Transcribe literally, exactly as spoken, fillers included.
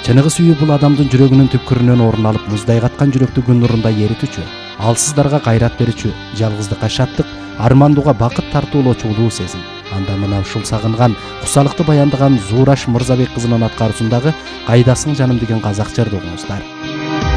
Чыныгы сүйүү бул адамдын жүрөгүнүн түпкүрүнөн орун алып, муздай каткан жүрөктү күн нурундай эритүүчү, алсыздарга кайрат берүүчү, жалгыздыкка шаттык, армандууга бакыт тартуулоочу улуу сезим. Анда мына ушул сагынган, кусалыкты баяндаган Зуураш Мырзабек кызынын аткаруусундагы «Кайдасың жаным» деген казак жырды угуңуздар.